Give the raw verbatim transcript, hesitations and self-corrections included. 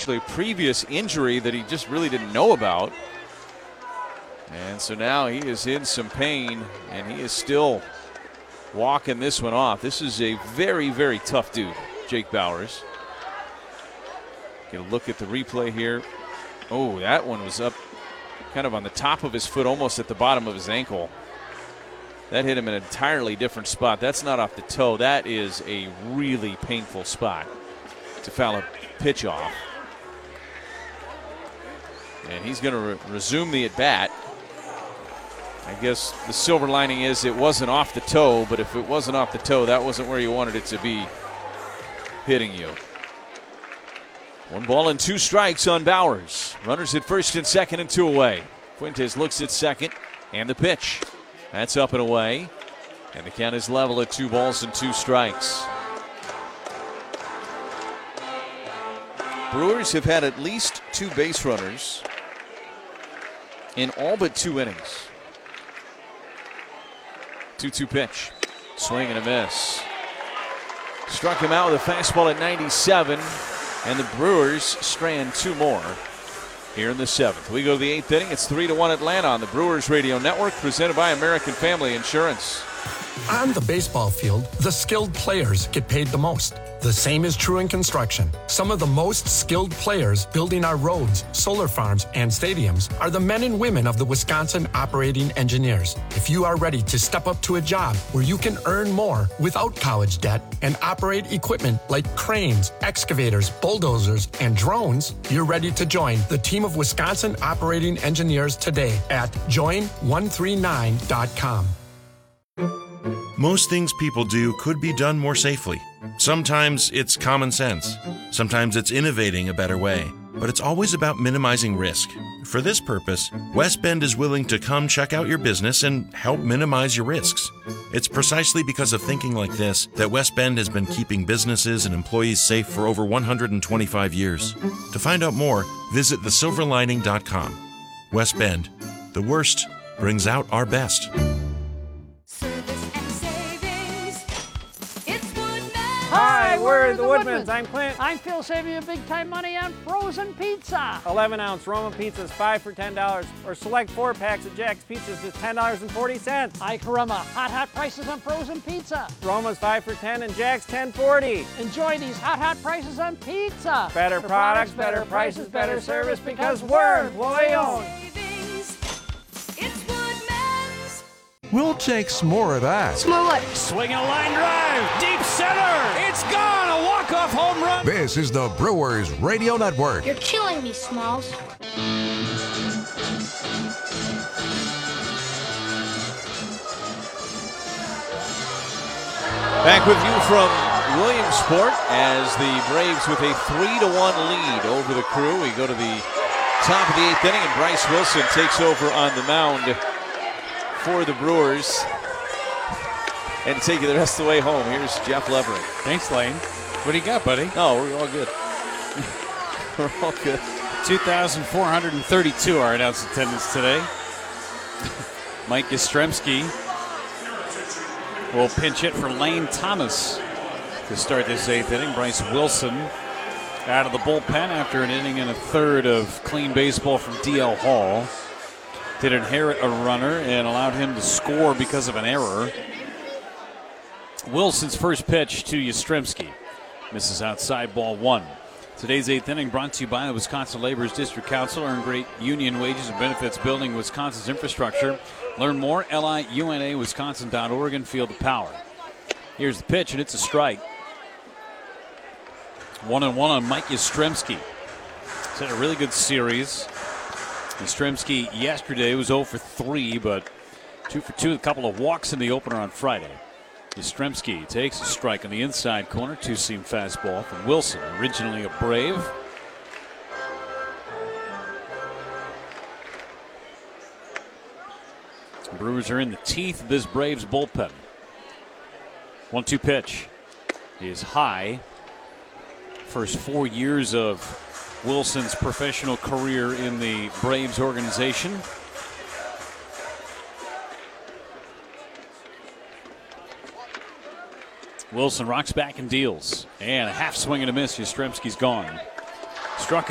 actually a previous injury that he just really didn't know about. And so now he is in some pain, and he is still walking this one off. This is a very, very tough dude, Jake Bauers. Get a look at the replay here. Oh, that one was up kind of on the top of his foot, almost at the bottom of his ankle. That hit him in an entirely different spot. That's not off the toe. That is a really painful spot to foul a pitch off. And he's going to re- resume the at-bat. I guess the silver lining is it wasn't off the toe, but if it wasn't off the toe, that wasn't where you wanted it to be hitting you. One ball and two strikes on Bauers. Runners at first and second and two away. Fuentes looks at second, and the pitch. That's up and away. And the count is level at two balls and two strikes. Brewers have had at least two base runners in all but two innings. two two pitch. Swing and a miss. Struck him out with a fastball at ninety-seven. And the Brewers strand two more here in the seventh. We go to the eighth inning. It's three to one Atlanta on the Brewers Radio Network, presented by American Family Insurance. On the baseball field, the skilled players get paid the most. The same is true in construction. Some of the most skilled players building our roads, solar farms, and stadiums are the men and women of the Wisconsin Operating Engineers. If you are ready to step up to a job where you can earn more without college debt and operate equipment like cranes, excavators, bulldozers, and drones, you're ready to join the team of Wisconsin Operating Engineers today at join one three nine dot com. Most things people do could be done more safely. Sometimes it's common sense. Sometimes it's innovating a better way. But it's always about minimizing risk. For this purpose, West Bend is willing to come check out your business and help minimize your risks. It's precisely because of thinking like this that West Bend has been keeping businesses and employees safe for over one hundred twenty-five years. To find out more, visit the silver lining dot com. West Bend. The worst brings out our best. Hi, we're the Woodmans. I'm Clint. I'm Phil, saving you big time money on frozen pizza. eleven ounce Roma pizzas, five for ten dollars. Or select four packs of Jack's Pizzas, just ten dollars and forty cents. Hi, Caramba. Hot, hot prices on frozen pizza. Roma's five for ten and Jack's ten forty. Enjoy these hot, hot prices on pizza. Better For products, better prices, better service, because we're employee owned. We'll take some more of that. Some more what? Swinging a line drive, deep center. It's gone, a walk-off home run. This is the Brewers Radio Network. You're killing me, Smalls. Back with you from Williamsport as the Braves with a three to one lead over the Crew. We go to the top of the eighth inning, and Bryce Wilson takes over on the mound for the Brewers. And to take you the rest of the way home, here's Jeff Levering. Thanks, Lane. What do you got, buddy? No, we're all good. We're all good. two thousand four hundred thirty-two our announced attendance today. Mike Yastrzemski will pinch hit for Lane Thomas to start this eighth inning. Bryce Wilson out of the bullpen after an inning and a third of clean baseball from D L Hall. Did inherit a runner and allowed him to score because of an error. Wilson's first pitch to Yastrzemski. Misses outside, ball one. Today's eighth inning brought to you by the Wisconsin Laborers District Council. Earn great union wages and benefits building Wisconsin's infrastructure. Learn more, L I U N A Wisconsin dot org, and feel the power. Here's the pitch, and it's a strike. One and one on Mike Yastrzemski. He's had a really good series. Yastrzemski yesterday was oh for three, but two for two, a couple of walks in the opener on Friday. Yastrzemski takes a strike on the inside corner, two-seam fastball from Wilson, originally a Brave. Brewers are in the teeth of this Braves bullpen. one two pitch is high. First four years of Wilson's professional career in the Braves organization. Wilson rocks back and deals. And a half swing and a miss. Yastrzemski's gone. Struck